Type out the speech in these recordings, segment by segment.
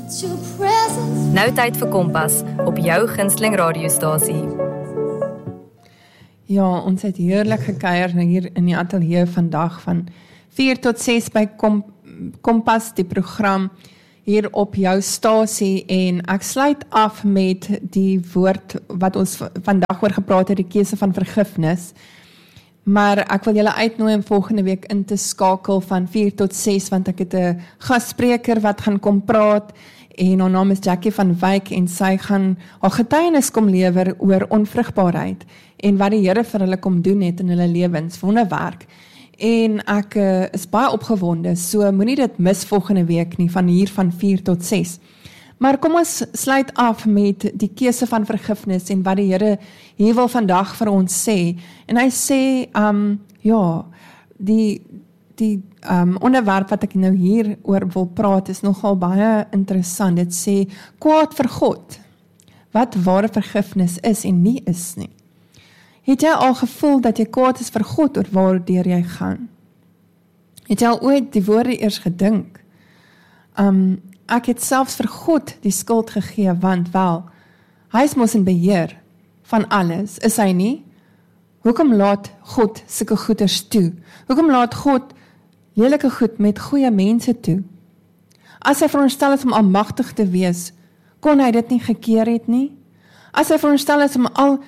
Nou tyd vir Kompas op jou gunsteling radiostasie. Ja, ons het heerlik gekuier hier in die ateljee vandag van 4 tot 6 by Kompas, die program hier op jou stasie, en ek sluit af met die woord wat ons vandag oor gepraat het, die keuse van vergifnis. Maar ek wil julle uitnooi om volgende week in te skakel van 4 tot 6, want ek het 'n gasspreker wat gaan kom praat, en haar naam is Jackie van Wyk, en sy gaan haar getuienis kom lewer oor onvrugbaarheid, en wat die Here vir hulle kom doen het in hulle lewens, wonderwerk. En ek is baie opgewonde, so moenie dit mis volgende week nie, van hier van 4 tot 6. Maar kom ons sluit af met die keuse van vergifnis en wat die Here hier wil vandag vir ons sê. En hy sê, die onderwerp wat ek nou hier oor wil praat is nogal baie interessant. Dit sê, kwaad vir God, wat ware vergifnis is en nie is nie. Het jy al gevoel dat jy kwaad is vir God oor waardeur jy gaan? Het jy al ooit die woorde eers gedink? Ek het selfs vir God die skuld gegee, want wel, hy is mos in beheer van alles, is hy nie? Hoekom laat God sulke goeders toe? Hoekom laat God lelike goed met goeie mense toe? As hy veronderstel is om almagtig te wees, kon hy dit nie gekeer het nie? As hy veronderstel is om al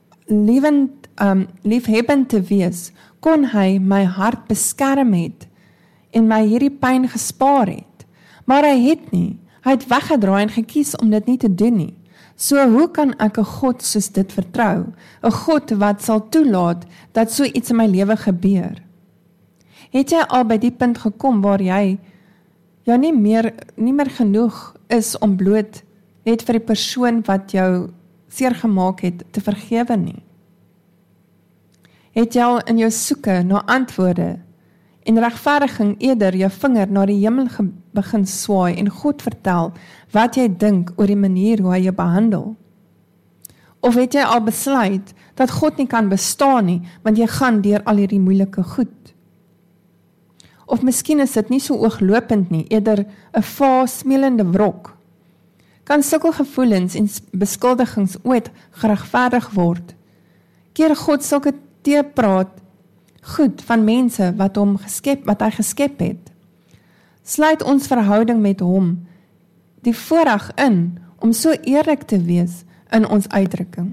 liefhebbend te wees, kon hy my hart beskerm het en my hierdie pyn gespaar het. Maar hy het nie. Hy het weggedraai en gekies om dit nie te doen nie. So hoe kan ek 'n God soos dit vertrou? 'n God wat sal toelaat dat so iets in my lewe gebeur? Het jy al by die punt gekom waar jy nie meer genoeg is om bloot net vir die persoon wat jou seer gemaak het te vergewe nie? Het jy al in jou soeke na antwoorde en regverdiging eerder jou vinger na die hemel begin swaai en God vertel wat jy dink oor die manier hoe hy jou behandel? Of het jy al besluit dat God nie kan bestaan nie, want jy gaan deur al hierdie moeilike goed? Of miskien is dit nie so ooglopend nie, eerder 'n vaasmelende wrok. Kan sulke gevoelens en beskuldigings ooit geregverdig word? Keer God sulke teepraat goed van mense wat hy geskep het? Sluit ons verhouding met hom die voorreg in om so eerlik te wees in ons uitdrukking?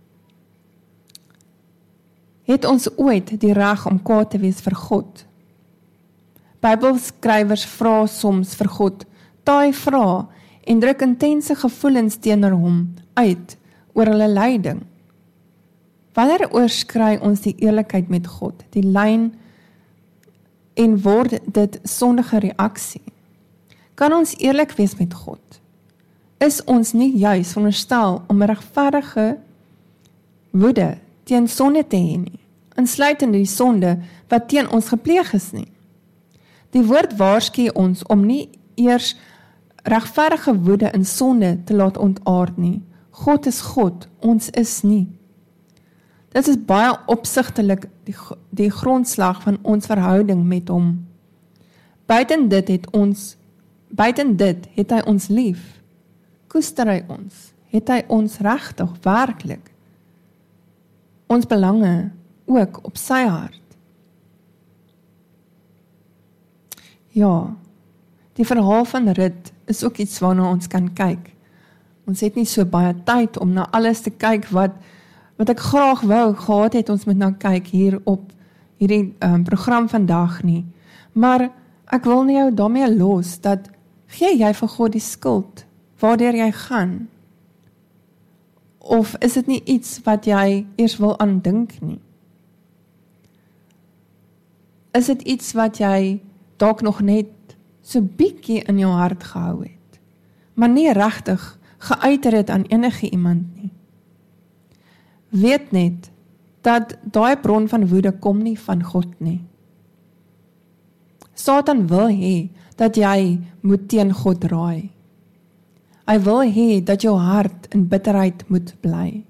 Het ons ooit die reg om kwaad te wees vir God? Bybelskrywers vra soms vir God taai vrae en druk intense gevoelens teenoor hom uit oor hulle lyding. Wanneer oorskry ons die eerlikheid met God, die lyn, en word dit sondige reaksie? Kan ons eerlik wees met God? Is ons nie juis veronderstel om regverdige woede teen sonde te hê nie, insluitende die sonde wat teen ons gepleeg is nie? Die woord waarsku ons om nie eers regverdige woede in sonde te laat ontaard nie. God is God, ons is nie. Dit is baie opsigtelik die grondslag van ons verhouding met hom. Buiten dit het hy ons lief. Koester hy ons? Het hy ons regtig, werklik? Ons belange ook op sy hart. Ja, die verhaal van Rut is ook iets waarna ons kan kyk. Ons het nie so baie tyd om na alles te kyk wat ek graag wou gehad het ons moet na kyk hier op hierdie program vandag nie. Maar ek wil nie jou daarmee los, dat gee jy vir God die skuld, waardeur jy gaan? Of is dit nie iets wat jy eers wil aandink nie? Is dit iets wat jy dalk nog net so bietjie in jou hart gehou het, maar nie regtig geuiter het aan enige iemand nie? Weet net, dat daai bron van woede kom nie van God nie. Satan wil hê, dat jy moet teen God draai. Hy wil hê, dat jou hart in bitterheid moet bly.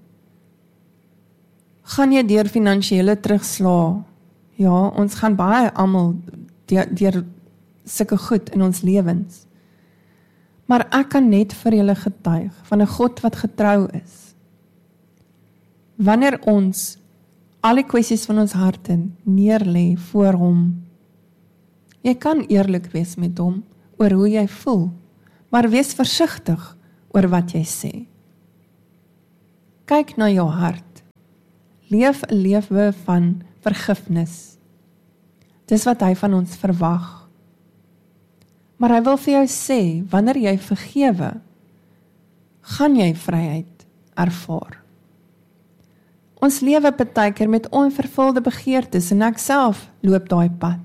Gaan jy deur finansiële terugslag? Ja, ons gaan baie almal deur sulke goed in ons lewens. Maar ek kan net vir julle getuig van 'n God wat getrou is. Wanneer ons al die kwessies van ons harte neerlê voor hom, jy kan eerlik wees met hom oor hoe jy voel, maar wees versigtig oor wat jy sê. Kyk na jou hart. Leef 'n lewe van vergifnis. Dis wat hy van ons verwag. Maar hy wil vir jou sê, wanneer jy vergewe, gaan jy vryheid ervaar. Ons lewe partykeer met onvervulde begeertes en ek self loop daai pad.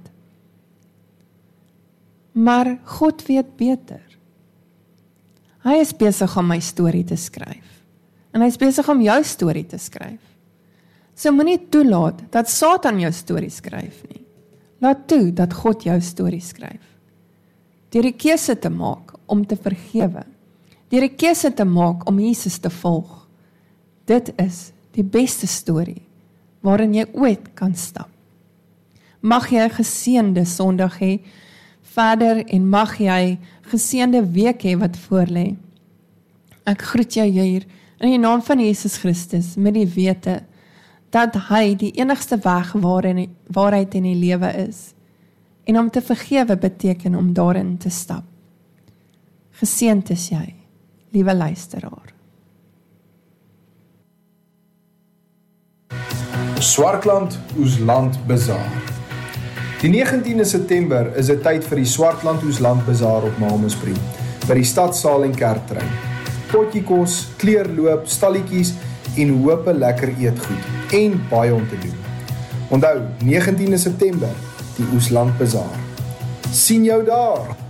Maar God weet beter. Hy is besig om my storie te skryf. En hy is besig om jou storie te skryf. So moenie toelaat dat Satan jou storie skryf nie. Laat toe dat God jou storie skryf. Deur die keuse te maak om te vergewe. Deur die keuse te maak om Jesus te volg. Dit is die beste storie waarin jy ooit kan stap. Mag jy 'n geseënde Sondag hê verder en mag jy geseënde week hê wat voorlê. Ek groet jou hier in die naam van Jesus Christus met die wete dat hy die enigste weg waarheid in die lewe is. En om te vergewe beteken om daarin te stap. Geseënd is jy, liewe luisteraar. Swartland Oesland Bazaar. Die 19de September is 'n tyd vir die Swartland Oesland Bazaar op Malmesbury, by die stadsaal en kerktrein. Potjiekos, kleurloop, stalletjies en hoop lekker eetgoed en baie om te doen. Onthou, 19de September, die Oesland Bazaar. Sien jou daar!